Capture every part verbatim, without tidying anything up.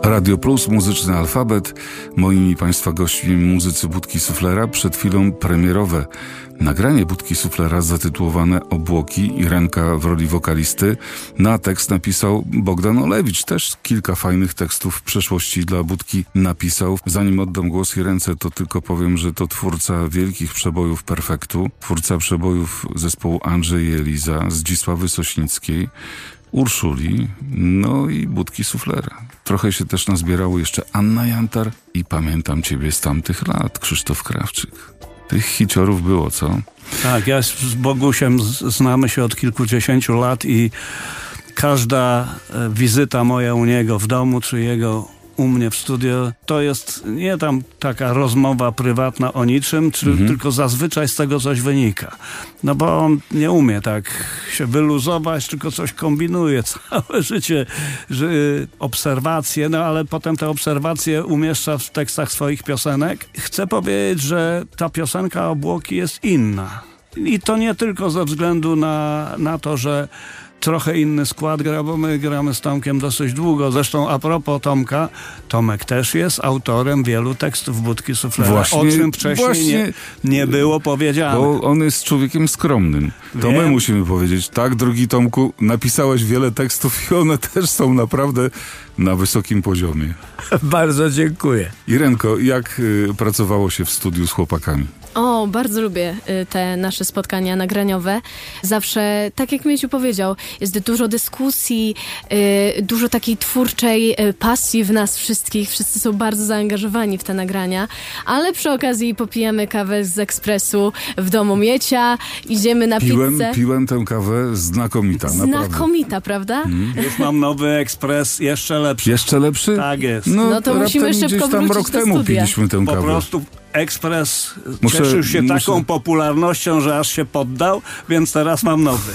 Radio Plus, Muzyczny Alfabet. Moimi Państwa gośćmi muzycy Budki Suflera. Przed chwilą premierowe nagranie Budki Suflera zatytułowane Obłoki, Irenka w roli wokalisty. Na tekst napisał Bogdan Olewicz. Też kilka fajnych tekstów w przeszłości dla Budki napisał. Zanim oddam głos Irence, to tylko powiem, że to twórca wielkich przebojów Perfektu, twórca przebojów zespołu Andrzej i Eliza, Zdzisławy Sośnickiej, Urszuli, no i Budki Suflera. Trochę się też nazbierało jeszcze Anna Jantar i Pamiętam Ciebie z tamtych lat, Krzysztof Krawczyk. Tych hiciorów było, co? Tak, ja z Bogusiem znamy się od kilkudziesięciu lat i każda wizyta moja u niego w domu, czy jego u mnie w studio, to jest nie tam taka rozmowa prywatna o niczym, czy mhm. tylko zazwyczaj z tego coś wynika. No bo on nie umie tak się wyluzować, tylko coś kombinuje całe życie, że obserwacje, no ale potem te obserwacje umieszcza w tekstach swoich piosenek. Chcę powiedzieć, że ta piosenka Obłoki jest inna. I to nie tylko ze względu na, na to, że trochę inny skład gra, bo my gramy z Tomkiem dosyć długo. Zresztą a propos Tomka, Tomek też jest autorem wielu tekstów Budki Suflera, właśnie, o czym wcześniej właśnie, nie, nie było powiedziane. Bo on jest człowiekiem skromnym. To Wiem. my musimy powiedzieć, tak, drogi Tomku, napisałeś wiele tekstów i one też są naprawdę na wysokim poziomie. Bardzo dziękuję. Irenko, jak y, pracowało się w studiu z chłopakami? O, bardzo lubię y, te nasze spotkania nagraniowe. Zawsze, tak jak Mieciu powiedział, jest dużo dyskusji, y, dużo takiej twórczej y, pasji w nas wszystkich. Wszyscy są bardzo zaangażowani w te nagrania, ale przy okazji popijamy kawę z ekspresu w domu Miecia, idziemy na piłem, pizzę. Piłem tę kawę znakomita, Znakomita, prawda? Hmm. Już mam nowy ekspres, jeszcze lepszy. Jeszcze lepszy? Tak jest. No, no to musimy szybko tam rok do temu studia. piliśmy tę kawę. Po prostu ekspres muszę, cieszył się muszę... taką popularnością, że aż się poddał, więc teraz mam nowy.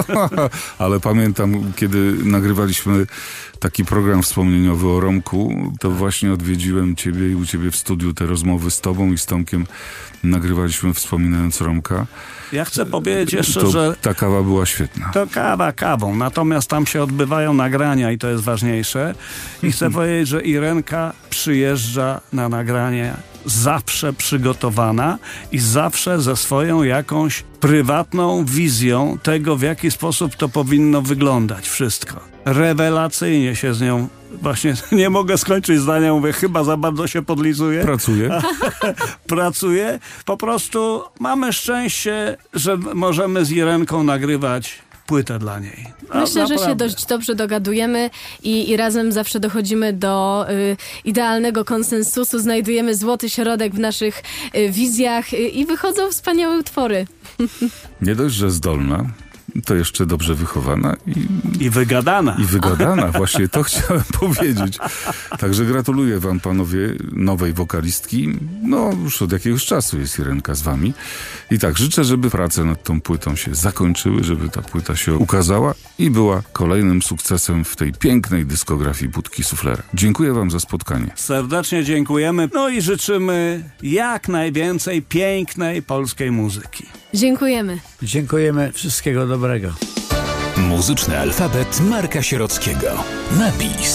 Ale pamiętam, kiedy nagrywaliśmy taki program wspomnieniowy o Romku, to właśnie odwiedziłem ciebie i u ciebie w studiu te rozmowy z tobą i z Tomkiem nagrywaliśmy wspominając Romka. Ja chcę powiedzieć jeszcze, to że ta kawa była świetna. To kawa kawą, natomiast tam się odbywają nagrania i to jest ważniejsze. I chcę powiedzieć, że Irenka przyjeżdża na nagranie zawsze przygotowana i zawsze ze swoją jakąś prywatną wizją tego, w jaki sposób to powinno wyglądać wszystko. Rewelacyjnie się z nią właśnie nie mogę skończyć zdania, mówię, chyba za bardzo się podlizuję. Pracuję. Pracuję. Po prostu mamy szczęście, że możemy z Irenką nagrywać płytę dla niej. No, Myślę, naprawdę. że się dość dobrze dogadujemy i, i razem zawsze dochodzimy do y, idealnego konsensusu, znajdujemy złoty środek w naszych y, wizjach y, i wychodzą wspaniałe utwory. Nie dość, że zdolna, to jeszcze dobrze wychowana i, I wygadana. I wygadana, właśnie to chciałem powiedzieć. Także gratuluję wam, panowie, nowej wokalistki. No, już od jakiegoś czasu jest Irenka z wami. I tak, życzę, żeby prace nad tą płytą się zakończyły, żeby ta płyta się ukazała i była kolejnym sukcesem w tej pięknej dyskografii Budki Suflera. Dziękuję wam za spotkanie. Serdecznie dziękujemy. No i życzymy jak najwięcej pięknej polskiej muzyki. Dziękujemy. Dziękujemy. Wszystkiego dobrego. Muzyczny alfabet Marka Sierockiego. Napis.